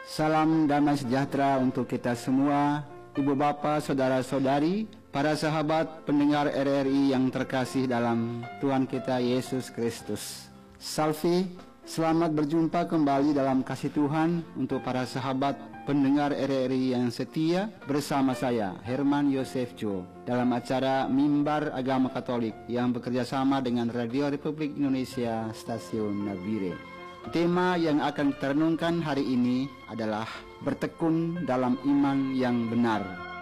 Salam damai sejahtera untuk kita semua, ibu bapa, saudara-saudari, para sahabat pendengar RRI yang terkasih dalam Tuhan kita Yesus Kristus. Salve, selamat berjumpa kembali dalam kasih Tuhan untuk para sahabat pendengar RRI yang setia bersama saya, Herman Yosef Jo, dalam acara Mimbar Agama Katolik yang bekerja sama dengan Radio Republik Indonesia Stasiun Nabire. Tema yang akan kita renungkan hari ini adalah bertekun dalam iman yang benar.